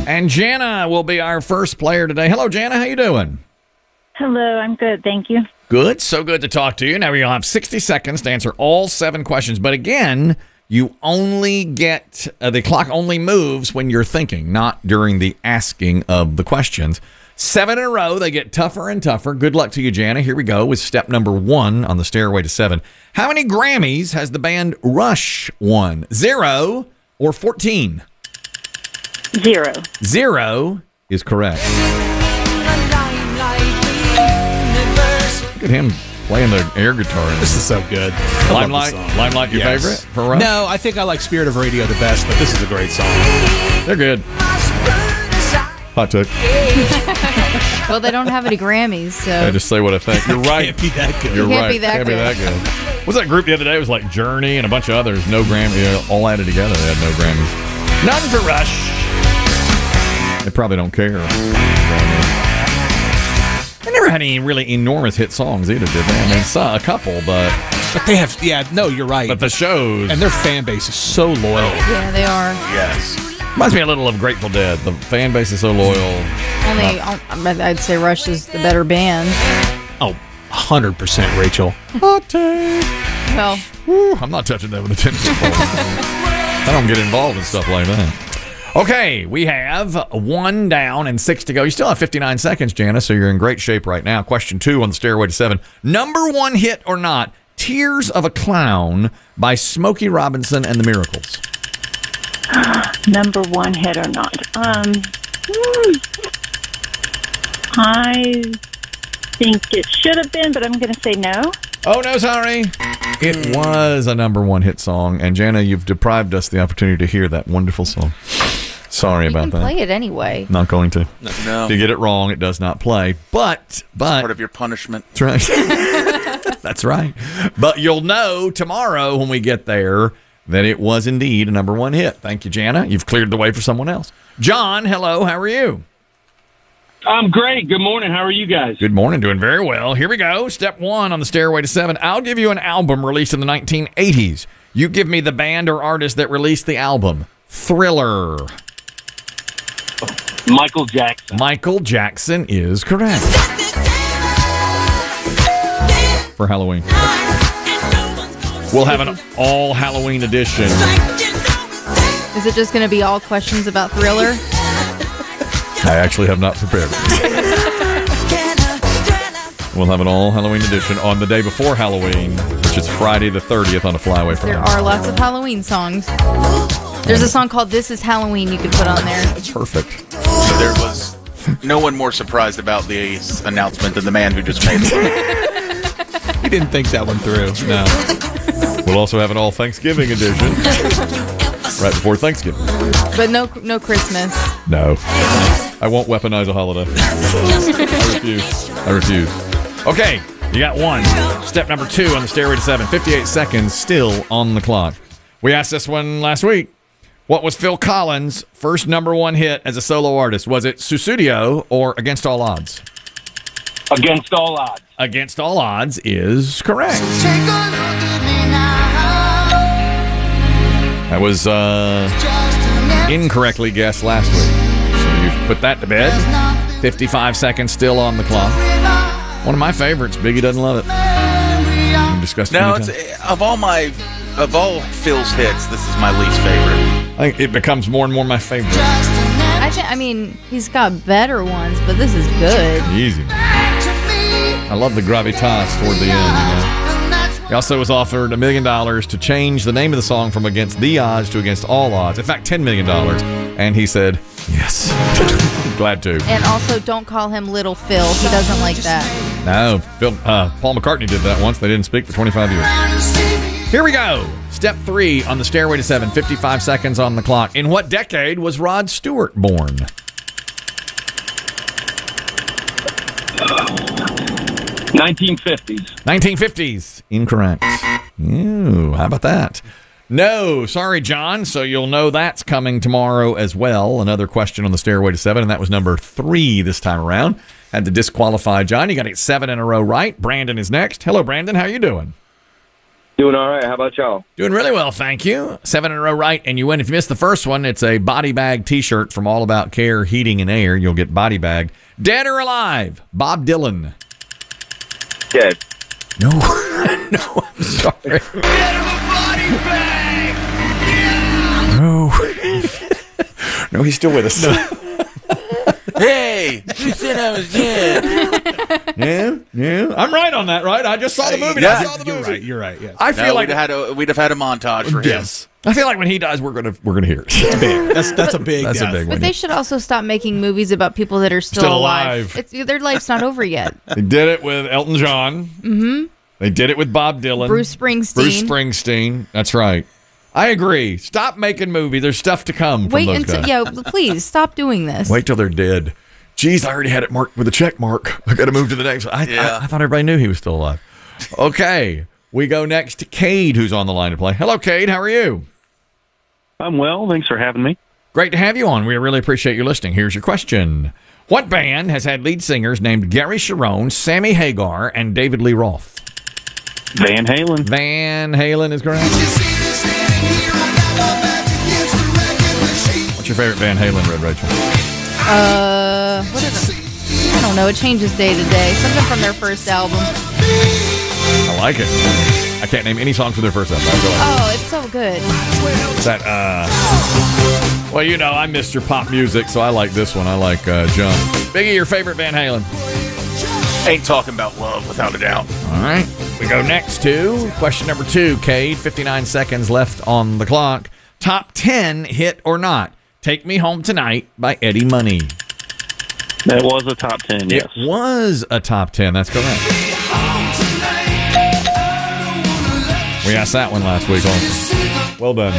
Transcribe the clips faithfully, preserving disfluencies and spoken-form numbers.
And Jana will be our first player today. Hello, Jana. How you doing? Hello, I'm good. Thank you. Good. So good to talk to you. Now, you'll have sixty seconds to answer all seven questions. But again, you only get, uh, the clock only moves when you're thinking, not during the asking of the questions. Seven in a row. They get tougher and tougher. Good luck to you, Jana. Here we go with step number one on the stairway to seven. How many Grammys has the band Rush won? Zero or fourteen? Zero. Zero is correct. Look at him playing the air guitar. This is so good. Limelight, Limelight, your Yes. favorite for Rush? No, I think I like Spirit of Radio the best, but this is a great song. They're good. Hot take. Well, they don't have any Grammys, so I just say what I think. You're right. Can't be that good. You're Can't right. be that Can't be good. that good. What's that group the other day? It was like Journey and a bunch of others. No Grammy, you know, all added together. They had no Grammys. None for Rush. They probably don't care. They never had any really enormous hit songs either, did they? I mean, so, a couple, but But they have, yeah, no, you're right. but the shows. and their fan base is so loyal. yeah, they are. Yes. Reminds me a little of Grateful Dead. The fan base is so loyal. Only, I'd say Rush is the better band. Oh, one hundred percent, Rachel. Hot take. Well, Woo, I'm not touching that with a ten-foot pole. I don't get involved in stuff like that. Okay, we have one down and six to go. You still have fifty-nine seconds, Jana, so you're in great shape right now. Question two on the stairway to seven. Number one hit or not, Tears of a Clown by Smokey Robinson and the Miracles. Number one hit or not? Um, hmm, I think it should have been, but I'm going to say no. Oh, no, sorry. It was a number one hit song, and Jana, you've deprived us the opportunity to hear that wonderful song. Sorry you about can that. play it anyway. Not going to. No. If you get it wrong, it does not play. But, but. Part of your punishment. That's right. That's right. But you'll know tomorrow when we get there that it was indeed a number one hit. Thank you, Jana. You've cleared the way for someone else. John, hello. How are you? I'm great. Good morning. How are you guys? Good morning. Doing very well. Here we go. Step one on the stairway to seven. I'll give you an album released in the nineteen eighties. You give me the band or artist that released the album. Thriller. Michael Jackson. Michael Jackson is correct. For Halloween. We'll have an all Halloween edition. Is it just going to be all questions about Thriller? I actually have not prepared. We'll have an all Halloween edition on the day before Halloween, which is Friday the thirtieth on a flyaway Friday. There are lots of Halloween songs. There's a song called This Is Halloween you could put on there. Perfect. So there was no one more surprised about the announcement than the man who just made it. He didn't think that one through. No. We'll also have an all Thanksgiving edition right before Thanksgiving. But no no Christmas. No. I won't weaponize a holiday. I refuse. I refuse. Okay, you got one. Step number two on the stairway to seven. fifty-eight seconds still on the clock. We asked this one last week. What was Phil Collins' first number one hit as a solo artist? Was it Sussudio or Against All Odds? Against all odds. Against All Odds is correct. That was uh, incorrectly guessed last week. So you've put that to bed. fifty-five seconds still on the clock. One of my favorites. Biggie doesn't love it. We've discussed it No, many it's times. of all my of all Phil's hits, this is my least favorite. I think it becomes more and more my favorite. I think, I mean, he's got better ones, but this is good. Easy. I love the gravitas toward the end. You know? He also was offered a million dollars to change the name of the song from Against the Odds to Against All Odds. In fact, ten million dollars. And he said, yes. Glad to. And also, don't call him Little Phil. He doesn't like that. No, Phil, uh, Paul McCartney did that once. They didn't speak for twenty-five years. Here we go. Step three on the stairway to seven. fifty-five seconds on the clock. In what decade was Rod Stewart born? nineteen fifties. nineteen fifties. Incorrect. Ooh, how about that? No, sorry, John. So you'll know that's coming tomorrow as well. Another question on the stairway to seven, and that was number three this time around. Had to disqualify John. You got to get seven in a row right. Brandon is next. Hello, Brandon. How you doing? Doing all right. How about y'all? Doing really well, thank you. Seven in a row right, and you win. If you missed the first one, it's a body bag T-shirt from All About Care Heating and Air. You'll get body bagged. Dead or alive? Bob Dylan. Dead. No, no, I'm sorry. No, no, he's still with us. Hey, you said I was dead. Yeah, yeah. I'm right on that, right? I just saw the movie. Yeah, I saw the You're movie. right. You're right. Yeah. I feel No, like we'd have had a we'd have had a montage for him. yes. I feel like when he dies, we're gonna we're gonna hear it. It's big. That's that's a big. That's death. a big But one. they should also stop making movies about people that are still, Still alive. It's, their life's not over yet. They did it with Elton John. Mm-hmm. They did it with Bob Dylan. Bruce Springsteen. Bruce Springsteen. That's right. I agree. Stop making movies. There's stuff to come from Wait those until guys. yeah, please stop doing this. Wait till they're dead. Jeez, I already had it marked with a check mark. I got to move to the next one. I, Yeah. I, I thought everybody knew he was still alive. Okay, we go next to Cade, who's on the line to play. Hello, Cade. How are you? I'm well. Thanks for having me. Great to have you on. We really appreciate you listening. Here's your question. What band has had lead singers named Gary Sharon, Sammy Hagar, and David Lee Roth? Van Halen. Van Halen is correct. What's your favorite Van Halen, Red Rachel? Uh, what is it? I don't know. It changes day to day. Something from their first album. I like it. I can't name any songs from their first album. I really like Oh, it's so good. it. That, uh, well, you know, I'm Mister Pop Music, so I like this one. I like uh, Jump. Biggie, your favorite Van Halen? Ain't talking about love, without a doubt. All right. We go next to question number two, Cade. fifty-nine seconds left on the clock. Top ten hit or not? Take Me Home Tonight by Eddie Money. That was a top ten, yes. It was a top ten. That's correct. We asked that one last week also. Well done.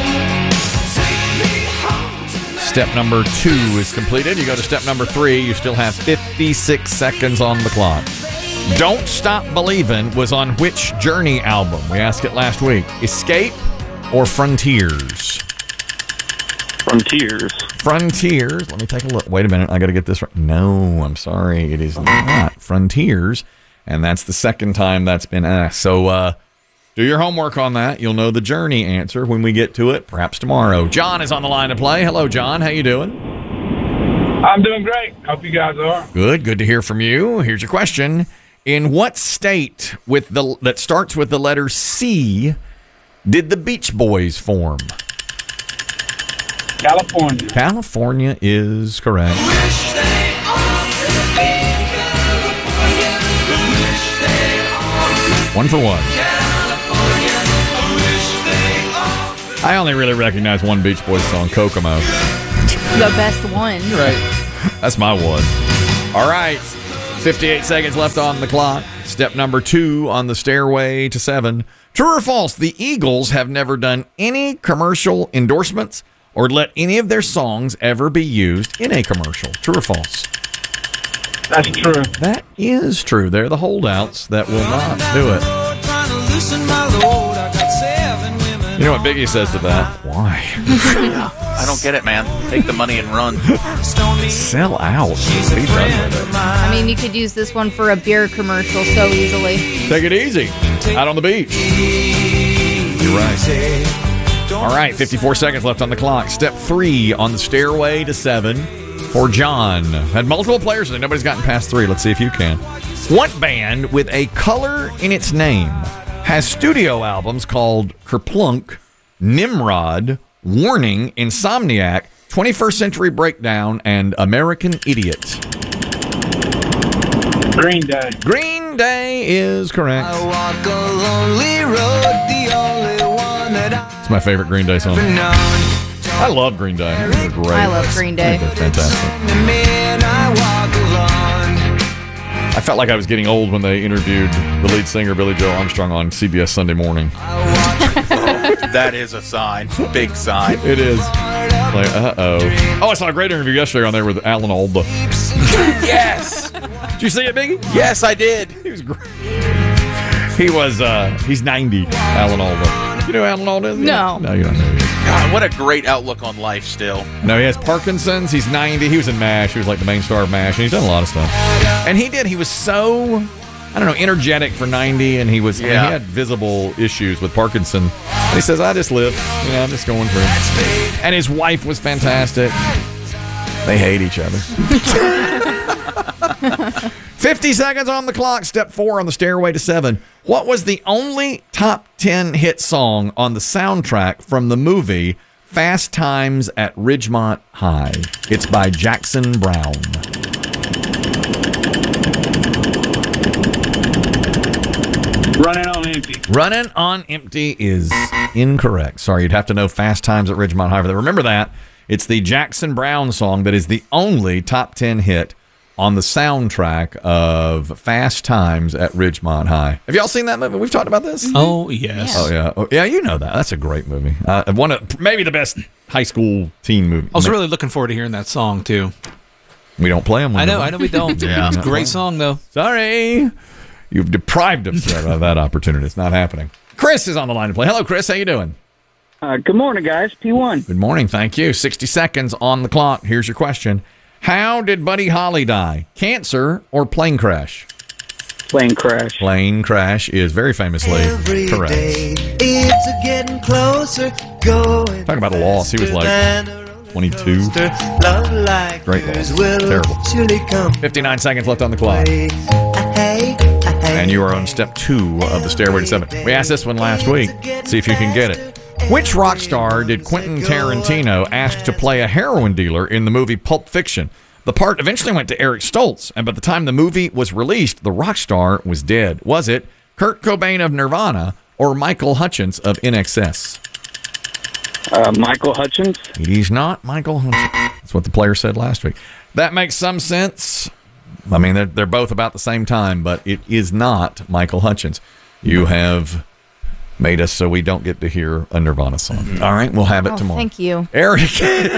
Step number two is completed. You go to step number three. You still have fifty-six seconds on the clock. Don't Stop Believin' was on which Journey album? We asked it last week. Escape or Frontiers? Frontiers. Frontiers. Let me take a look. Wait a minute. I got to get this right. No, I'm sorry. It is not Frontiers. And that's the second time that's been asked. So uh, do your homework on that. You'll know the Journey answer when we get to it, perhaps tomorrow. John is on the line to play. Hello, John. How you doing? I'm doing great. Hope you guys are. Good. Good to hear from you. Here's your question. In what state with the that starts with the letter C did the Beach Boys form? California. California is correct. One for one. I only really recognize one Beach Boys song, Kokomo. The best one. Right. That's my one. All right. fifty-eight seconds left on the clock. Step number two on the stairway to seven. True or false, the Eagles have never done any commercial endorsements or let any of their songs ever be used in a commercial. True or false? That's true. That is true. They're the holdouts that will not do it. You know what Biggie says to that? Why? I don't get it, man. Take the money and run. Sell out. Be done with it. I mean, you could use this one for a beer commercial so easily. Take it easy. Out on the beach. You're right. All right, fifty-four seconds left on the clock. Step three on the stairway to seven for John. Had multiple players and nobody's gotten past three. Let's see if you can. What band with a color in its name has studio albums called Kerplunk, Nimrod, Warning, Insomniac, twenty-first Century Breakdown, and American Idiot? Green Day. Green Day is correct. I walk a lonely road, the only one that I It's my favorite Green Day song. ever known. I love Green Day. They're great. I love Green Day. They're fantastic. Me and I walk alone. I felt like I was getting old when they interviewed the lead singer, Billy Joe Armstrong, on C B S Sunday Morning. That is a sign. Big sign. It is. Like, uh-oh. Oh, I saw a great interview yesterday on there with Alan Alda. Yes. Did you see it, Biggie? Yes, I did. He was great. He was, uh, he's ninety, Alan Alda. You know who Alan Alda is? No. No, you don't know who he is. God, what a great outlook on life still. No, he has Parkinson's. He's ninety. He was in MASH. He was like the main star of MASH, and he's done a lot of stuff. And he did. He was so... I don't know, energetic for ninety, and he was, I mean, Yeah. he had visible issues with Parkinson. And he says, I just live. You know, I'm just going through. And his wife was fantastic. They hate each other. fifty seconds on the clock. Step four on the stairway to seven. What was the only top ten hit song on the soundtrack from the movie Fast Times at Ridgemont High? It's by Jackson Brown. Running on empty. Running on Empty is incorrect. Sorry, you'd have to know Fast Times at Ridgemont High. Remember that. It's the Jackson Brown song that is the only top ten hit on the soundtrack of Fast Times at Ridgemont High. Have y'all seen that movie? We've talked about this? Oh, yes. Oh, yeah. Oh, yeah, you know that. That's a great movie. Uh, one of, maybe the best high school teen movie. I was really looking forward to hearing that song, too. We don't play them. I know, I know we don't. Yeah. It's a great song, though. Sorry. You've deprived us of that opportunity. It's not happening. Chris is on the line to play. Hello, Chris. How you doing? Uh, good morning, guys. P one. Good morning. Thank you. sixty seconds on the clock. Here's your question. How did Buddy Holly die? Cancer or plane crash? Plane crash. Plane crash is very famously correct. It's getting closer, going Talk about a loss. He was like twenty-two. Love like Great loss. will Terrible. surely come. fifty-nine seconds left on the clock. Hey, And you are on step two of the Stairway to Seven. We asked this one last week. See if you can get it. Which rock star did Quentin Tarantino ask to play a heroin dealer in the movie Pulp Fiction? The part eventually went to Eric Stoltz, and by the time the movie was released, the rock star was dead. Was it Kurt Cobain of Nirvana or Michael Hutchence of N X S? Uh, Michael Hutchence. It is not Michael Hutchence. That's what the player said last week. That makes some sense. I mean, they're, they're both about the same time, but it is not Michael Hutchence. You have made us so we don't get to hear a Nirvana song. Mm-hmm. All right, we'll have it Oh, tomorrow. thank you. Eric.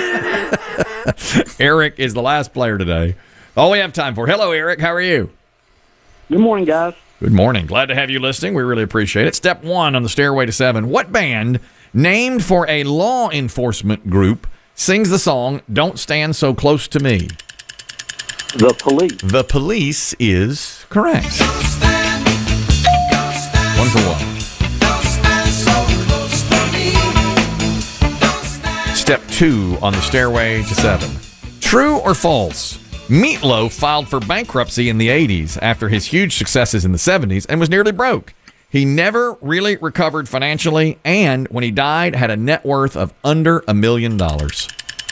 Eric is the last player today. All we have time for. Hello, Eric. How are you? Good morning, guys. Good morning. Glad to have you listening. We really appreciate it. Step one on the Stairway to Seven. What band, named for a law enforcement group, sings the song Don't Stand So Close to Me? The Police. The Police is correct. One for one. Step two on the Stairway to Seven. True or false? Meatloaf filed for bankruptcy in the eighties after his huge successes in the seventies and was nearly broke. He never really recovered financially, and when he died, had a net worth of under a million dollars.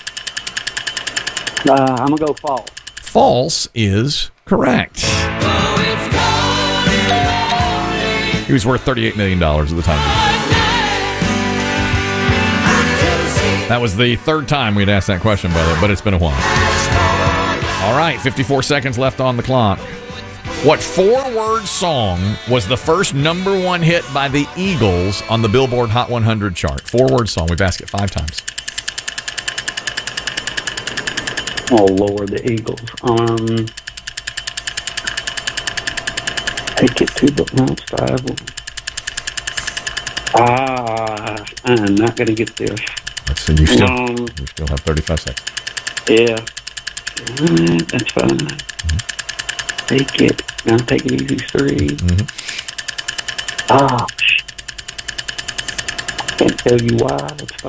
Uh, I'm going to go false. False is correct. He was worth thirty-eight million dollars at the time. That was the third time we'd asked that question, brother, but it's been a while. All right, fifty-four seconds left on the clock. What four-word song was the first number one hit by the Eagles on the Billboard Hot one hundred chart? Four-word song. We've asked it five times. Oh, Lord, the Eagles. Um, take it to the monster. Ah, I'm not going to get this. Let's see. You still, Um, you still have thirty-five seconds. Yeah. Alright, that's fine. Mm-hmm. Take it. Now take it easy, three. Mm-hmm. Ah, sh- can't tell you why. That's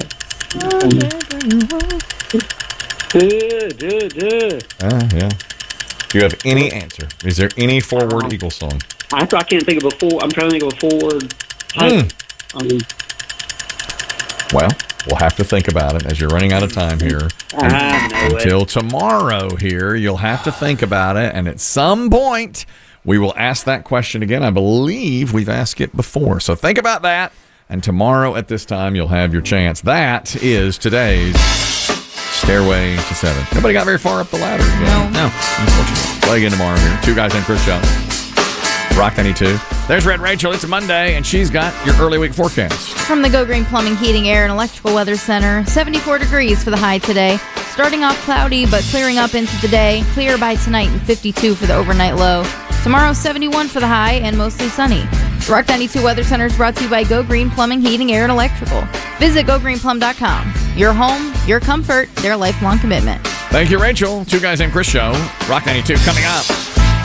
fine. Good, good, good. Uh, yeah. Do you have any answer? Is there any four-word Eagle song? I, I can't think of a four. I'm trying to think of a forward. Mm. Um, Well, we'll have to think about it as you're running out of time here. I know it. Until tomorrow here, you'll have to think about it. And at some point, we will ask that question again. I believe we've asked it before. So think about that. And tomorrow at this time, you'll have your chance. That is today's Stairway to Seven. Nobody got very far up the ladder. No. No. Unfortunately. Play again tomorrow here. Two guys named Chris Show. Rock ninety-two. There's Red Rachel. It's a Monday, and she's got your early week forecast. From the Go Green Plumbing, Heating, Air, and Electrical Weather Center, seventy-four degrees for the high today. Starting off cloudy, but clearing up into the day. Clear by tonight and fifty-two for the overnight low. Tomorrow, seventy-one for the high and mostly sunny. The Rock ninety-two Weather Center is brought to you by Go Green Plumbing, Heating, Air, and Electrical. Visit go green plum dot com. Your home, your comfort, their lifelong commitment. Thank you, Rachel. Two guys named Chris Show. Rock ninety-two coming up.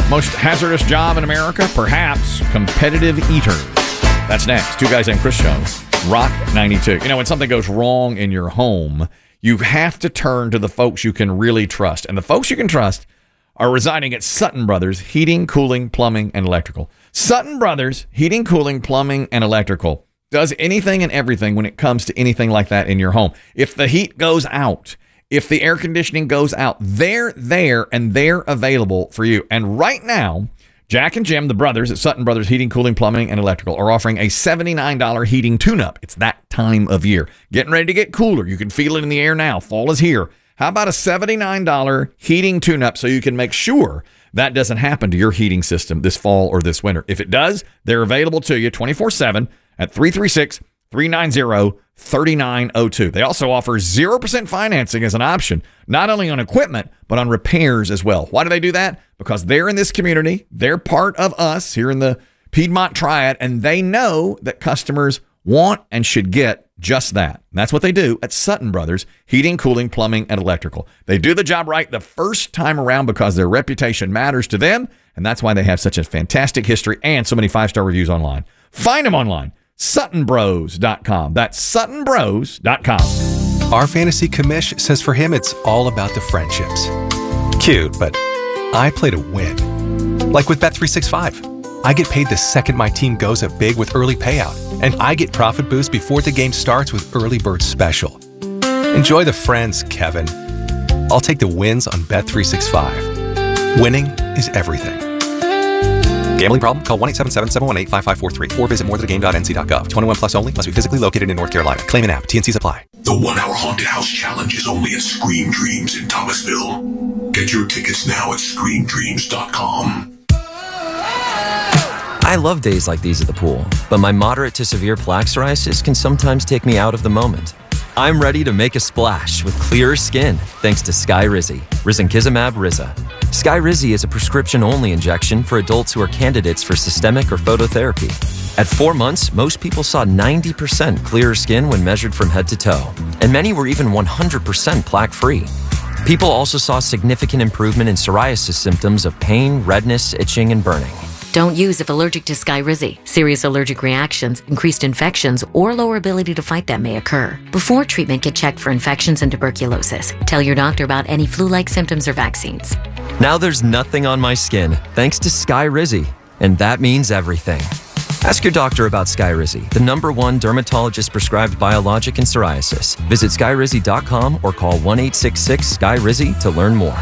Most hazardous job in America? Perhaps competitive eater. That's next. Two Guys Named Chris Show. Rock ninety-two. You know, when something goes wrong in your home, you have to turn to the folks you can really trust. And the folks you can trust are residing at Sutton Brothers Heating, Cooling, Plumbing, and Electrical. Sutton Brothers Heating, Cooling, Plumbing, and Electrical does anything and everything when it comes to anything like that in your home. If the heat goes out, if the air conditioning goes out, they're there and they're available for you. And right now, Jack and Jim, the brothers at Sutton Brothers Heating, Cooling, Plumbing, and Electrical, are offering a seventy-nine dollars heating tune-up. It's that time of year. Getting ready to get cooler. You can feel it in the air now. Fall is here. How about a seventy-nine dollars heating tune-up so you can make sure that doesn't happen to your heating system this fall or this winter? If it does, they're available to you twenty-four seven at three three six, three nine zero, three nine zero two. They also offer zero percent financing as an option, not only on equipment, but on repairs as well. Why do they do that? Because they're in this community. They're part of us here in the Piedmont Triad, and they know that customers want and should get just that. And that's what they do at Sutton Brothers Heating, Cooling, Plumbing, and Electrical. They do the job right the first time around because their reputation matters to them, and that's why they have such a fantastic history and so many five-star reviews online. Find them online. Sutton Bros dot com. That's Sutton Bros dot com. Our fantasy commish says for him it's all about the friendships. Cute, but I play to win. Like with Bet three sixty-five. I get paid the second my team goes up big with early payout, and I get profit boost before the game starts with Early Bird Special. Enjoy the friends, Kevin. I'll take the wins on Bet three sixty-five. Winning is everything. Gambling problem? Call one eight seven seven, seven one eight, five five four three or visit more than a game dot n c dot gov. twenty-one plus only. Must be physically located in North Carolina. Claim an app. T N Cs apply. The one-hour haunted house challenge is only at Scream Dreams in Thomasville. Get your tickets now at scream dreams dot com. I love days like these at the pool, but my moderate to severe plaque psoriasis can sometimes take me out of the moment. I'm ready to make a splash with clearer skin thanks to Skyrizi, Risankizumab Riza. Skyrizi is a prescription-only injection for adults who are candidates for systemic or phototherapy. At four months, most people saw ninety percent clearer skin when measured from head to toe, and many were even one hundred percent plaque-free. People also saw significant improvement in psoriasis symptoms of pain, redness, itching, and burning. Don't use if allergic to Skyrizi. Serious allergic reactions, increased infections, or lower ability to fight them may occur. Before treatment, get checked for infections and tuberculosis. Tell your doctor about any flu-like symptoms or vaccines. Now there's nothing on my skin thanks to Skyrizi, and that means everything. Ask your doctor about Skyrizi, the number one dermatologist-prescribed biologic in psoriasis. Visit skyrizi dot com or call one eight six six, S K Y R I Z Y to learn more.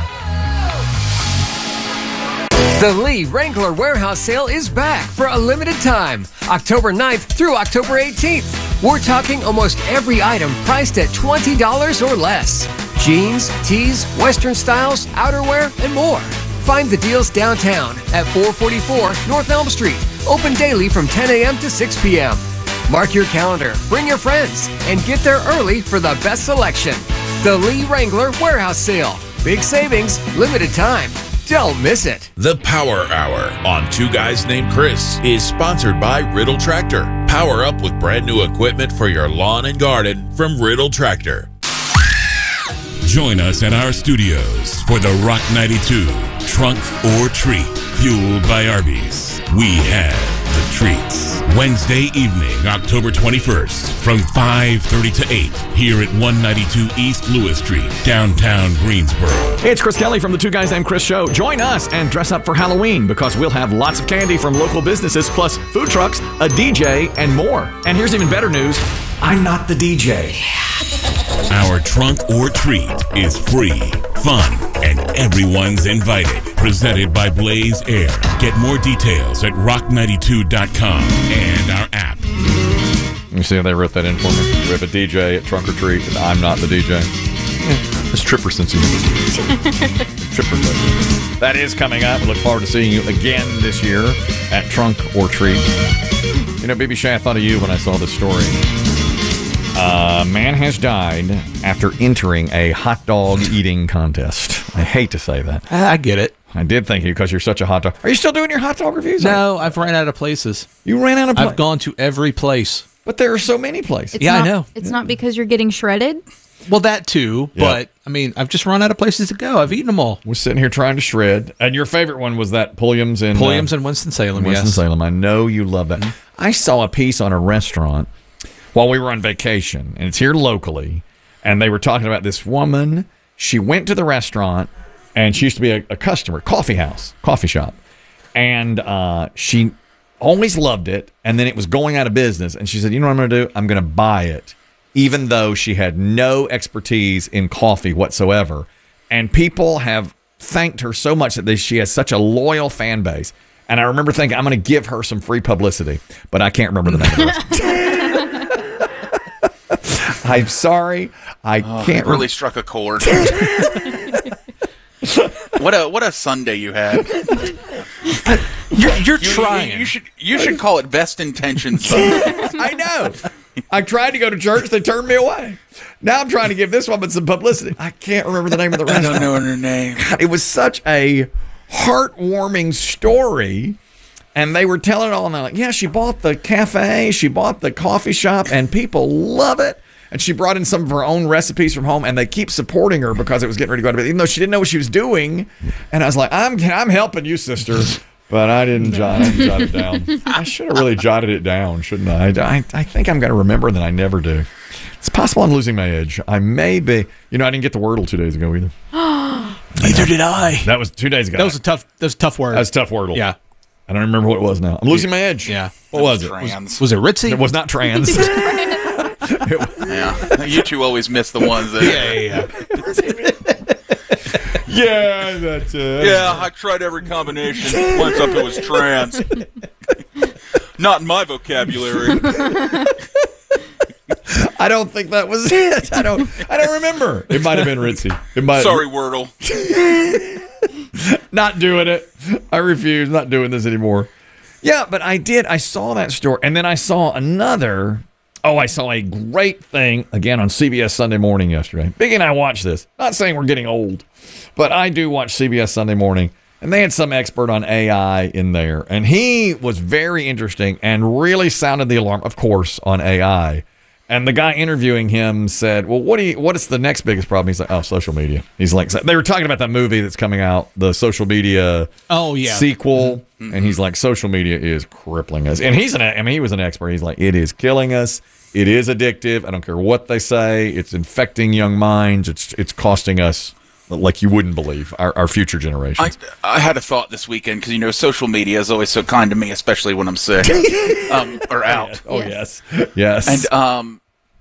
The Lee Wrangler Warehouse Sale is back for a limited time, October ninth through October eighteenth. We're talking almost every item priced at twenty dollars or less. Jeans, tees, western styles, outerwear, and more. Find the deals downtown at four forty-four North Elm Street. Open daily from ten a m to six p m Mark your calendar, bring your friends, and get there early for the best selection. The Lee Wrangler Warehouse Sale. Big savings, limited time. Don't miss it. The Power Hour on Two Guys Named Chris is sponsored by Riddle Tractor. Power up with brand new equipment for your lawn and garden from Riddle Tractor. Join us at our studios for the Rock ninety-two Trunk or Treat, fueled by Arby's. We have the treats. Wednesday evening, October twenty-first, from five thirty to eight, here at one ninety-two East Lewis Street, downtown Greensboro. Hey, it's Chris Kelly from the Two Guys Named Chris Show. Join us and dress up for Halloween because we'll have lots of candy from local businesses, plus food trucks, a D J, and more. And here's even better news. I'm not the D J. Our Trunk or Treat is free, fun, and everyone's invited. Presented by Blaze Air. Get more details at rock ninety-two dot com and our app. You see how they wrote that in for me? We have a D J at Trunk or Treat, and I'm not the D J. Yeah, it's Tripper since you Tripper. That is coming up. We look forward to seeing you again this year at Trunk or Treat. You know, B B Shay, I thought of you when I saw this story. A uh, man has died after entering a hot dog eating contest. I hate to say that. I get it. I did think you because you're such a hot dog. Are you still doing your hot dog reviews? No, I've ran out of places. You ran out of places? I've gone to every place. But there are so many places. It's yeah, not, I know. It's yeah. not because you're getting shredded? Well, that too, Yeah. but I mean, I've just run out of places to go. I've eaten them all. We're sitting here trying to shred. And your favorite one was that Pulliam's in Pulliam's uh, in Winston-Salem, yes. Winston-Salem. I know you love that. I saw a piece on a restaurant while we were on vacation, and it's here locally, and they were talking about this woman. She went to the restaurant, and she used to be a, a customer, coffee house, coffee shop, and uh, she always loved it, and then it was going out of business, and she said, you know what I'm going to do? I'm going to buy it, even though she had no expertise in coffee whatsoever. And people have thanked her so much that they, she has such a loyal fan base. And I remember thinking, I'm going to give her some free publicity, but I can't remember the name of the restaurant. I'm sorry. I Oh, can't it really re- struck a chord. What a what a Sunday you had. You're, you're You- trying. You, you should you should call it Best Intentions Sunday. I know. I tried to go to church. They turned me away. Now I'm trying to give this woman some publicity. I can't remember the name of the I restaurant. don't know her name. God, it was such a heartwarming story. And they were telling it all, and they're like, yeah, she bought the cafe, she bought the coffee shop, and people love it. And she brought in some of her own recipes from home, and they keep supporting her because it was getting ready to go out of bed, even though she didn't know what she was doing. And I was like, I'm I'm helping you, sister. But I didn't jot, I didn't jot it down. I should have really jotted it down, shouldn't I? I, I think I'm going to remember, and then I never do. It's possible I'm losing my edge. I may be. You know, I didn't get the Wordle two days ago either. Neither did I. That was two days ago. That was a tough. That was a tough word. That was a tough Wordle. Yeah. I don't remember what it was now. I'm losing my edge. Yeah. What was, it? Trans. Was it Ritzy? It was not trans. Yeah. You two always miss the ones that. Yeah, yeah, yeah. Yeah, that's it. Yeah, I tried every combination. Once up it was trans. Not in my vocabulary. I don't think that was it. I don't. I don't remember. It might have been Ritzy. It might. Sorry, Wordle. Not doing it. I refuse. Not doing this anymore. Yeah, but I did. I saw that story, and then I saw another. Oh, I saw a great thing again on C B S Sunday Morning yesterday. Biggie and I watched this. Not saying we're getting old, but I do watch C B S Sunday Morning, and they had some expert on A I in there, and he was very interesting and really sounded the alarm, of course, on A I. And the guy interviewing him said, well, what do you, what is the next biggest problem? He's like, oh, social media. He's like, they were talking about that movie that's coming out, the social media Oh yeah. sequel. Mm-hmm. And he's like, social media is crippling us. And he's an, I mean, he was an expert. He's like, it is killing us. It is addictive. I don't care what they say. It's infecting young minds. It's, it's costing us like you wouldn't believe, our, our future generations. I, I had a thought this weekend because, you know, social media is always so kind to me, especially when I'm sick um, or out. Oh, yes. Yes. And, um,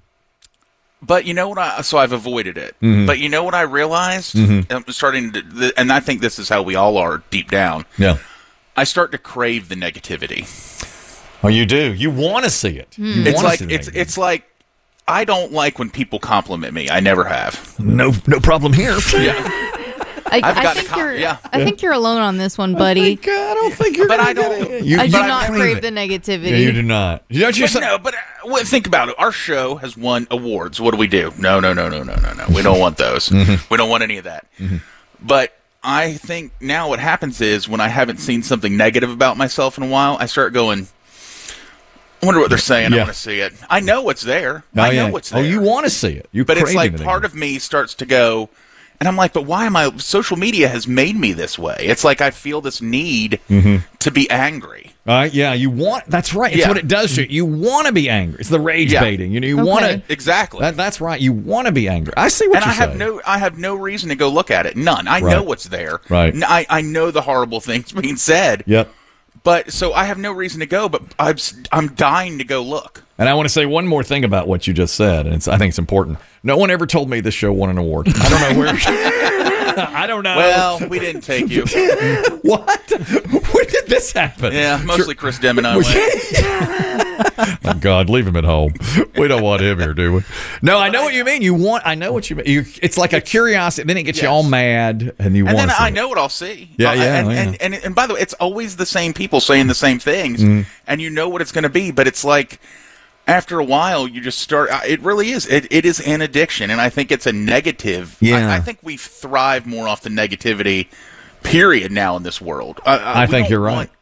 but you know what I, so I've avoided it. Mhm. But you know what I realized? Mhm. I'm starting to, th- and I think this is how we all are deep down. Yeah. I start to crave the negativity. Oh, you do. You want to see it. You It's wanna like, see the it's, negative. it's like, I don't like when people compliment me. I never have. no, no problem here. Yeah. I, I've I gotten think com- you're. yeah. I think you're alone on this one, buddy. I don't think you're. But I don't. You, I do but not crave crave it. the negativity. Yeah, you do not. You don't. You But no, but uh, well, think about it. Our show has won awards. What do we do? No, no, no, no, no, no, no. We don't want those. We don't want any of that. But I think now what happens is when I haven't seen something negative about myself in a while, I start going, I wonder what they're saying. I Yeah. want to see it. I know what's there. Oh, I know yeah. what's there. Oh, you want to see it. You But it's craving like it part again. of me starts to go, and I'm like, but why am I? Social media has made me this way. It's like I feel this need to be angry. Uh, yeah, you want. That's right. It's Yeah. what it does to you. You want to be angry. It's the rage Yeah. baiting. You know, you Okay. want to. Exactly. That, that's right. You want to be angry. I see what and you I have say. no, I have no reason to go look at it. None. I Right. know what's there. Right. N- I, I know the horrible things being said. Yep. But so I have no reason to go. But I'm s- I'm dying to go look. And I want to say one more thing about what you just said, and it's, I think it's important. No one ever told me this show won an award. I don't know where. I don't know. Well, we didn't take you. What? When did this happen? Yeah, mostly Chris Dem and I went. Oh, God, leave him at home. We don't want him here, do we? No, I know what you mean. You want. I know what you mean. You, it's like a curiosity. Then it gets you all mad, and you And want. then to I see it. know what I'll see. Yeah, Uh, yeah, And, yeah. and, and and by the way, it's always the same people saying the same things, Mm. and you know what it's going to be. But it's like after a while, you just start. uh, It really is. It, it is an addiction, and I think it's a negative. Yeah. I, I think we thrive more off the negativity. Period. Now in this world, uh, uh, I we think don't you're right. want-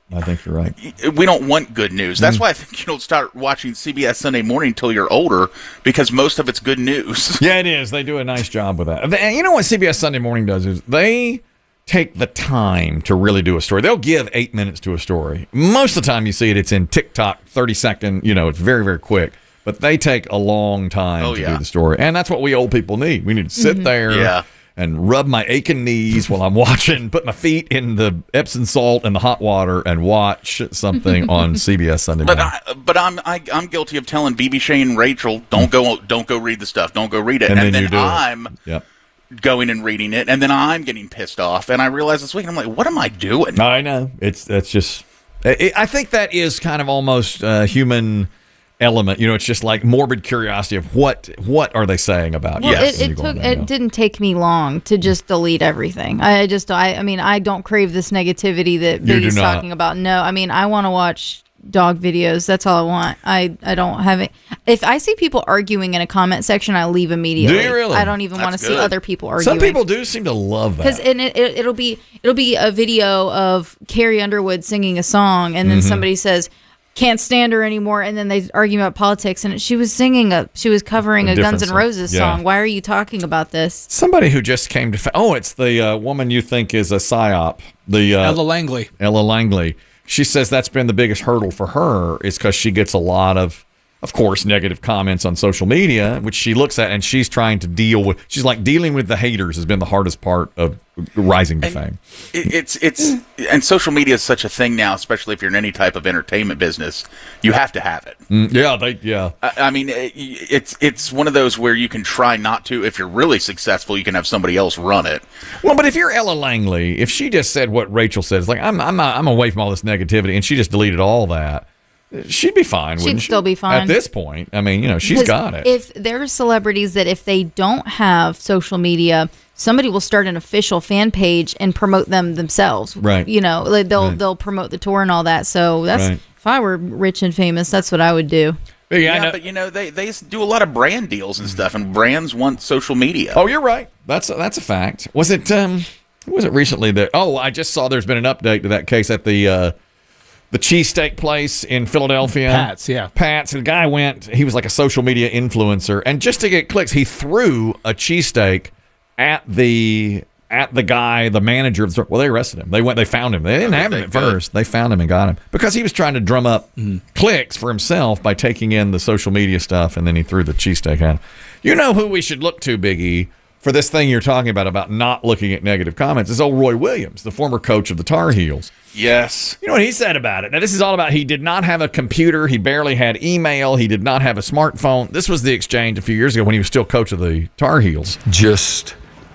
I think you're right. We don't want good news. That's mm. why I think you don't start watching C B S Sunday Morning until you're older, because most of it's good news. Yeah, it is. They do a nice job with that. And you know what C B S Sunday Morning does is they take the time to really do a story. They'll give eight minutes to a story. Most of the time you see it, it's in TikTok, thirty second, you know, it's very, very quick. But they take a long time oh, to yeah. do the story. And that's what we old people need. We need to sit mm-hmm. there. Yeah. And rub my aching knees while I'm watching, put my feet in the Epsom salt and the hot water and watch something on C B S Sunday Morning. But, I, but I'm I, I'm guilty of telling B B, Shane, and Rachel, don't go don't go read the stuff, don't go read it, and, and then, then I'm it. Yep. going and reading it, and then I'm getting pissed off, and I realize this week I'm like, what am I doing? I know it's that's just. It, I think that is kind of almost uh, human. Element, you know, it's just like morbid curiosity of what what are they saying about well, you. Yes, it, it took it didn't take me long to just delete everything. I just I I mean I don't crave this negativity that Biggie's talking about. No, I mean I want to watch dog videos. That's all I want. I I don't have it. If I see people arguing in a comment section, I leave immediately. Do you really? I don't even want to see other people arguing. Some people do seem to love that because it, it it'll be it'll be a video of Carrie Underwood singing a song, and then mm-hmm. somebody says, can't stand her anymore, and then they argue about politics, and she was singing a she was covering a, a Guns N' Roses song. Yeah. Why are you talking about this? Somebody who just came to fa- oh it's the uh, woman you think is a psyop, the uh, Ella Langley Ella Langley she says that's been the biggest hurdle for her is because she gets a lot of of course negative comments on social media, which she looks at and she's trying to deal with. She's like, dealing with the haters has been the hardest part of rising to and fame. It, it's it's and social media is such a thing now, especially if you're in any type of entertainment business. You have to have it. Mm, yeah, they yeah. I, I mean, it, it's it's one of those where you can try not to. If you're really successful, you can have somebody else run it. Well, but if you're Ella Langley, if she just said what Rachel said, it's like I'm I'm not, I'm away from all this negativity, and she just deleted all that. She'd be fine, She'd wouldn't she? still be fine. At this point, I mean, you know, she's got it. If there are celebrities that if they don't have social media, somebody will start an official fan page and promote them themselves. Right. You know, like they'll right. they'll promote the tour and all that. So that's right. if I were rich and famous, that's what I would do. Yeah, yeah know. But you know, they they do a lot of brand deals and stuff, and brands want social media. Oh, you're right. That's a, that's a fact. Was it um was it recently that oh, I just saw there's been an update to that case at the uh The cheesesteak place in Philadelphia. Pat's, yeah. Pat's. The guy went, he was like a social media influencer. And just to get clicks, he threw a cheesesteak at the at the guy, the manager of the store. Well, they arrested him. They went, they found him. They didn't have him at first. They found him and got him. Because he was trying to drum up mm-hmm. clicks for himself by taking in the social media stuff, and then he threw the cheesesteak at him. You know who we should look to, Big E, for this thing you're talking about, about not looking at negative comments, is old Roy Williams, the former coach of the Tar Heels. Yes. You know what he said about it? Now, this is all about he did not have a computer. He barely had email. He did not have a smartphone. This was the exchange a few years ago when he was still coach of the Tar Heels. Just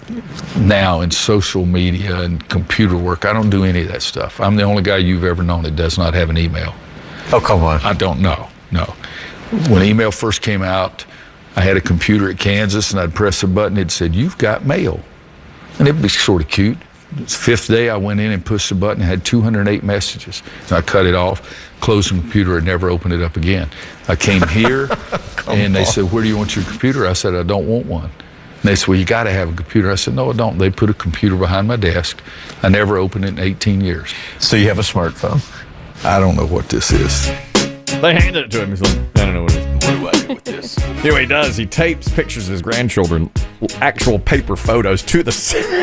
now in social media and computer work, I don't do any of that stuff. I'm the only guy you've ever known that does not have an email. Oh, come on. I don't know. No. When email first came out, I had a computer at Kansas, and I'd press a button. It said, "You've got mail." And it'd be sort of cute. The fifth day, I went in and pushed the button and had two hundred eight messages. So I cut it off, closed the computer, and never opened it up again. I came here, and they on. said, "Where do you want your computer?" I said, "I don't want one." And they said, "Well, you got to have a computer." I said, "No, I don't." They put a computer behind my desk. I never opened it in eighteen years. So you have a smartphone? I don't know what this is. They handed it to him. He's like, I don't know what it is. What do I do with this? You know what he does? He tapes pictures of his grandchildren, actual paper photos, to the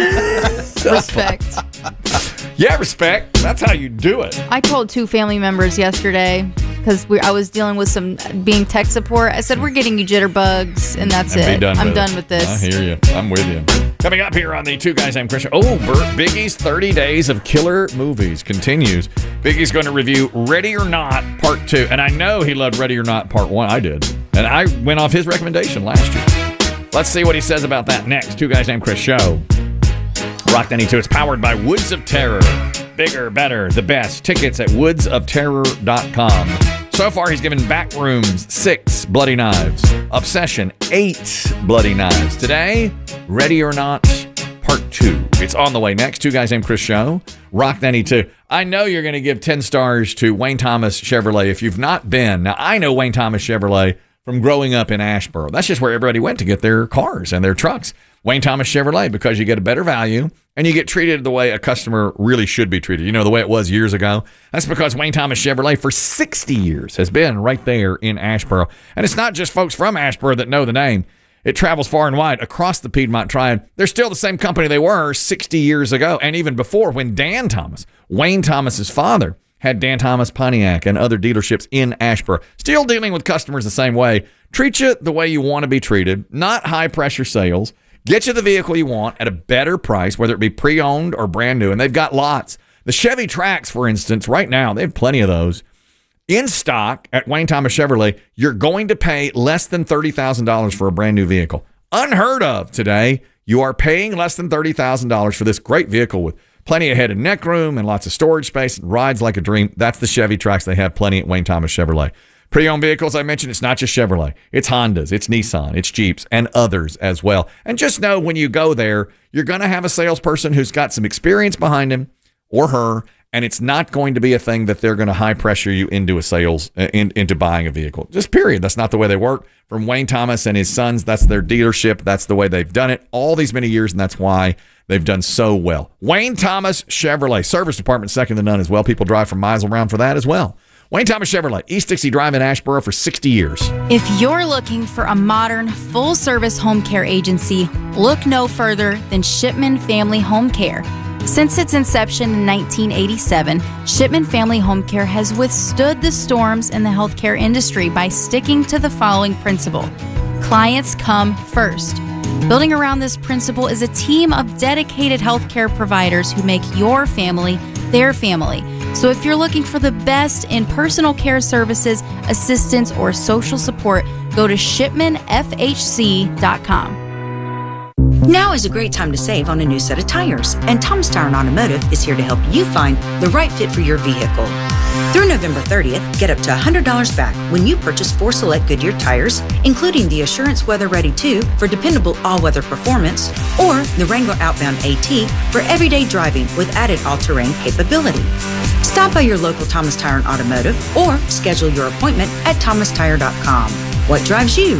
respect. Yeah, respect. That's how you do it. I told two family members yesterday because I was dealing with some being tech support. I said, "We're getting you jitterbugs, and that's and it. Done I'm with done it. with this." I hear you. I'm with you. Coming up here on the Two Guys Named Chris. Oh, Bert Biggie's thirty Days of Killer Movies continues. Biggie's going to review Ready or Not Part two. And I know he loved Ready or Not Part one. I did. And I went off his recommendation last year. Let's see what he says about that next. Two Guys Named Chris show. Rock ninety-two. It's powered by Woods of Terror. Bigger, better, the best. Tickets at woods of terror dot com. So far, he's given Backrooms six bloody knives. Obsession, eight bloody knives. Today, Ready or Not, Part two. It's on the way next. Two Guys Named Chris show. Rock ninety-two. I know you're going to give ten stars to Wayne Thomas Chevrolet if you've not been. Now, I know Wayne Thomas Chevrolet from growing up in Asheboro. That's just where everybody went to get their cars and their trucks. Wayne Thomas Chevrolet, because you get a better value and you get treated the way a customer really should be treated. You know, the way it was years ago. That's because Wayne Thomas Chevrolet for sixty years has been right there in Asheboro. And it's not just folks from Asheboro that know the name. It travels far and wide across the Piedmont Triad. They're still the same company they were sixty years ago, and even before, when Dan Thomas, Wayne Thomas's father, had Dan Thomas Pontiac and other dealerships in Asheboro. Still dealing with customers the same way. Treat you the way you want to be treated, not high-pressure sales. Get you the vehicle you want at a better price, whether it be pre-owned or brand new, and they've got lots. The Chevy Trax, for instance, right now, they have plenty of those. In stock at Wayne Thomas Chevrolet, you're going to pay less than thirty thousand dollars for a brand new vehicle. Unheard of today. You are paying less than thirty thousand dollars for this great vehicle with plenty of head and neck room and lots of storage space and rides like a dream. That's the Chevy Trax. They have plenty at Wayne Thomas Chevrolet. Pre-owned vehicles, I mentioned, it's not just Chevrolet. It's Hondas, it's Nissan, it's Jeeps, and others as well. And just know when you go there, you're going to have a salesperson who's got some experience behind him or her, and it's not going to be a thing that they're going to high pressure you into a sales, uh, in, into buying a vehicle. Just period. That's not the way they work. From Wayne Thomas and his sons, that's their dealership. That's the way they've done it all these many years, and that's why they've done so well. Wayne Thomas Chevrolet, service department second to none as well. People drive from miles around for that as well. Wayne Thomas Chevrolet, East Dixie Drive in Asheboro for sixty years. If you're looking for a modern, full-service home care agency, look no further than Shipman Family Home Care. Since its inception in nineteen eighty-seven, Shipman Family Home Care has withstood the storms in the healthcare industry by sticking to the following principle: clients come first. Building around this principle is a team of dedicated healthcare providers who make your family their family. So if you're looking for the best in personal care services, assistance, or social support, go to shipman f h c dot com. Now is a great time to save on a new set of tires, and Thomas Tire and Automotive is here to help you find the right fit for your vehicle. Through November thirtieth, get up to one hundred dollars back when you purchase four select Goodyear tires, including the Assurance Weather Ready two for dependable all-weather performance, or the Wrangler Outbound AT for everyday driving with added all-terrain capability. Stop by your local Thomas Tire and Automotive or schedule your appointment at thomas tire dot com. What drives you?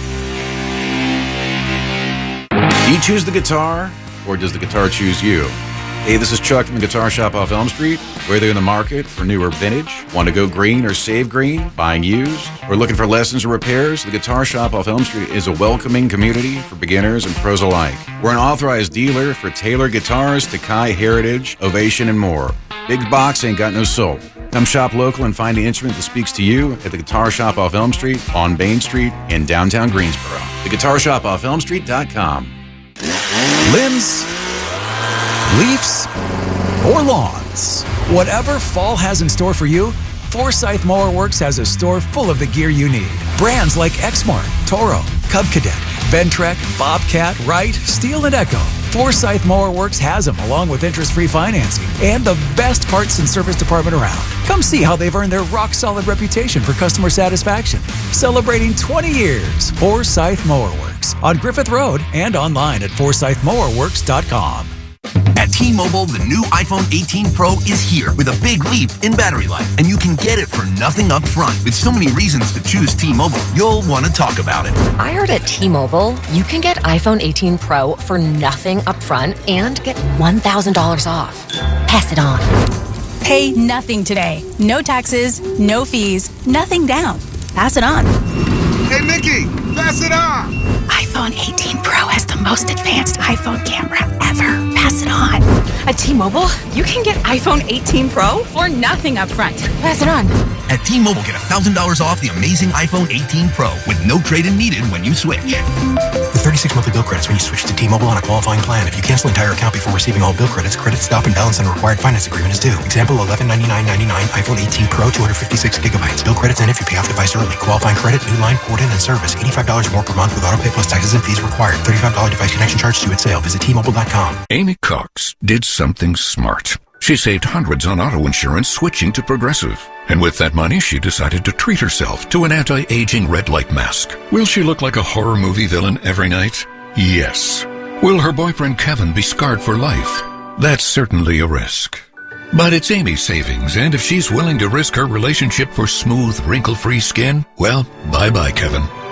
Do you choose the guitar, or does the guitar choose you? Hey, this is Chuck from the Guitar Shop off Elm Street. Whether you're in the market for new or vintage, want to go green or save green, buying used, or looking for lessons or repairs, the Guitar Shop off Elm Street is a welcoming community for beginners and pros alike. We're an authorized dealer for Taylor guitars, Takai, Heritage, Ovation, and more. Big box ain't got no soul. Come shop local and find the instrument that speaks to you at the Guitar Shop off Elm Street, on Main Street, in downtown Greensboro. The Guitar Shop off Elm Street dot com. Limbs, leaves, or lawns. Whatever fall has in store for you, Forsyth Mower Works has a store full of the gear you need. Brands like Exmark, Toro, Cub Cadet, Ventrek, Bobcat, Wright, Steel, and Echo. Forsyth Mower Works has them, along with interest-free financing and the best parts and service department around. Come see how they've earned their rock-solid reputation for customer satisfaction. Celebrating twenty years, Forsyth Mower Works on Griffith Road and online at forsyth mower works dot com. At T-Mobile, the new iPhone eighteen Pro is here with a big leap in battery life, and you can get it for nothing up front. With so many reasons to choose T-Mobile, you'll want to talk about it. I heard at T-Mobile, you can get iPhone eighteen Pro for nothing up front and get one thousand dollars off. Pass it on. Pay nothing today. No taxes, no fees, nothing down. Pass it on. Hey, Mickey, pass it on. iPhone eighteen Pro has the most advanced iPhone camera ever. Pass it on. At T-Mobile, you can get iPhone eighteen Pro for nothing up front. Pass it on. At T-Mobile, get one thousand dollars off the amazing iPhone eighteen Pro with no trade-in needed when you switch. With thirty-six monthly bill credits when you switch to T-Mobile on a qualifying plan. If you cancel an entire account before receiving all bill credits, credit stop and balance on a required finance agreement is due. Example, eleven ninety-nine ninety-nine iPhone eighteen Pro, two hundred fifty-six gigabytes. Bill credits end if you pay off device early. Qualifying credit, new line, port in, and service. eighty-five dollars more per month with autopay plus taxes and fees required. thirty-five dollars device connection charge due at sale. Visit T Mobile dot com. Amy Cox did something smart. She saved hundreds on auto insurance switching to Progressive. And with that money, she decided to treat herself to an anti-aging red light mask. Will she look like a horror movie villain every night? Yes. Will her boyfriend Kevin be scarred for life? That's certainly a risk. But it's Amy's savings, and if she's willing to risk her relationship for smooth, wrinkle-free skin, well, bye-bye, Kevin.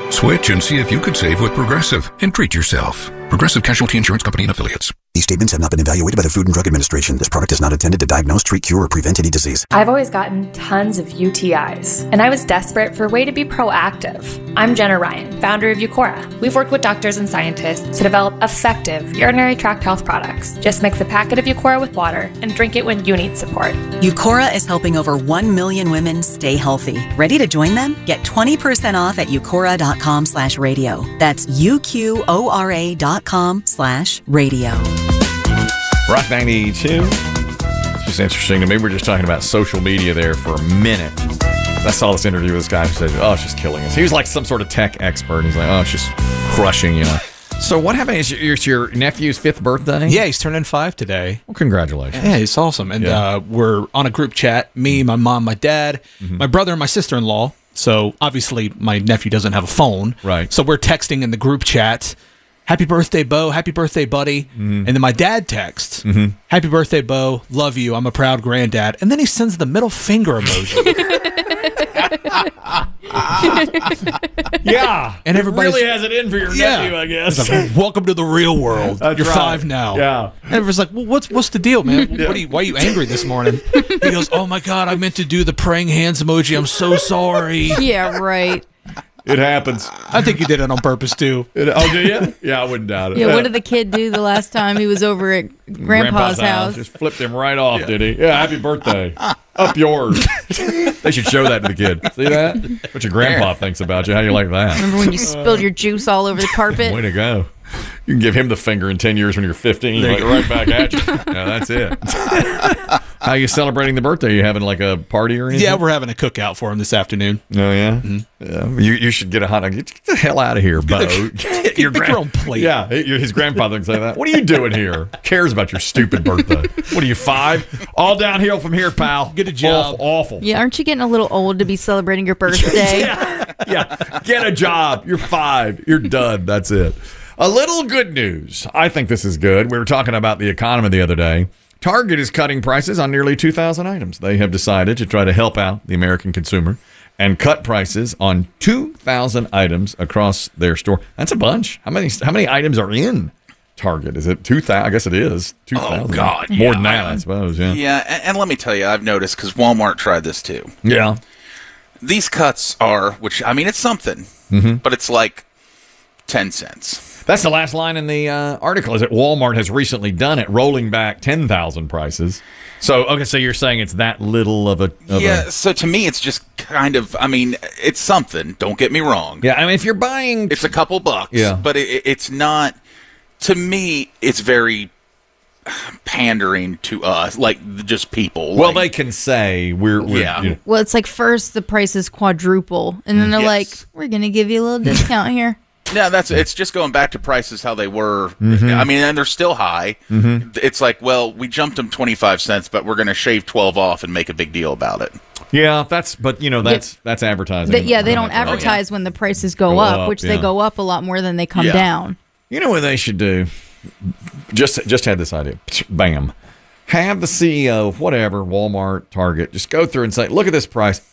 Switch and see if you could save with Progressive and treat yourself. Progressive Casualty Insurance Company and Affiliates. These statements have not been evaluated by the Food and Drug Administration. This product is not intended to diagnose, treat, cure, or prevent any disease. I've always gotten tons of U T Is, and I was desperate for a way to be proactive. I'm Jenna Ryan, founder of Eucora. We've worked with doctors and scientists to develop effective urinary tract health products. Just mix a packet of Eucora with water and drink it when you need support. Eucora is helping over one million women stay healthy. Ready to join them? Get twenty percent off at eucora.com slash radio. That's U-Q-O-R-A dot com slash radio. Rock ninety-two. It's just interesting to me. We're just talking about social media there for a minute. I saw this interview with this guy who said, oh, it's just killing us. He was like some sort of tech expert. He's like, oh, it's just crushing, you know. So what happened? Is your, it's your nephew's fifth birthday? Yeah, he's turning five today. Well, congratulations. Yeah, it's awesome. And Yeah. uh, we're on a group chat, me, my mom, my dad, my brother, and my sister-in-law. So obviously my nephew doesn't have a phone. Right. So we're texting in the group chat, happy birthday, Bo. Happy birthday, buddy. Mm-hmm. And then my dad texts, happy birthday, Bo. Love you. I'm a proud granddad. And then he sends the middle finger emoji. Yeah. And everybody really has it in for your nephew, I guess. It's like, welcome to the real world. That's You're right. five now. Yeah. And everyone's like, well, what's what's the deal, man? What are you, why are you angry this morning? He goes, oh my God, I meant to do the praying hands emoji. I'm so sorry. Yeah, right. It happens. I think you did it on purpose, too. It, oh, do you? Yeah, I wouldn't doubt it. Yeah, what did the kid do the last time he was over at Grandpa's, house? Just flipped him right off, did he? Yeah, happy birthday. Up yours. They should show that to the kid. See that? What your grandpa thinks about you. How you like that? Remember when you spilled your juice all over the carpet? Way to go. You can give him the finger in ten years when you're fifteen. Like, right back at you. Yeah, that's it. How are you celebrating the birthday? Are you having like a party or anything? Yeah, we're having a cookout for him this afternoon. Oh, yeah? Yeah. You you should get a hot dog. Get the hell out of here, Bo. Get your pick your own plate. Yeah, his grandfather can say that. What are you doing here? Cares about your stupid birthday. What are you, five? All downhill from here, pal. Get a job. Awful. awful. Yeah, aren't you getting a little old to be celebrating your birthday? yeah, yeah. Get a job. You're five. You're done. That's it. A little good news. I think this is good. We were talking about the economy the other day. Target is cutting prices on nearly two thousand items. They have decided to try to help out the American consumer and cut prices on two thousand items across their store. That's a bunch. How many How many items are in Target? Is it two thousand? I guess it is. two thousand. Oh, God. More yeah. than that, I suppose. Yeah. Yeah, and, and let me tell you, I've noticed, because Walmart tried this too. Yeah. These cuts are, which, I mean, it's something, mm-hmm. but it's like ten cents. That's the last line in the uh, article, is that Walmart has recently done it, rolling back ten thousand prices. So, okay, so you're saying it's that little of a... Of yeah, a, so to me, it's just kind of, I mean, it's something. Don't get me wrong. Yeah, I mean, if you're buying... It's a couple bucks, yeah. but it, it's not... To me, it's very pandering to us, like just people. Well, like, they can say we're... we're Yeah. You know, Well, it's like first the prices quadruple, and then they're Yes. like, we're going to give you a little discount here. Yeah, that's it's just going back to prices how they were. Mhm. I mean, and they're still high. Mhm. It's like, well, we jumped them twenty-five cents, but we're going to shave twelve off and make a big deal about it. yeah, that's... But, you know, that's that's advertising. But yeah, they don't Oh, yeah. advertise when the prices go, Go up, up, which they yeah. go up a lot more than they come Yeah. down. You know what they should do? Just just had this idea. Bam. Have the C E O of whatever, Walmart, Target, just go through and say, look at this price.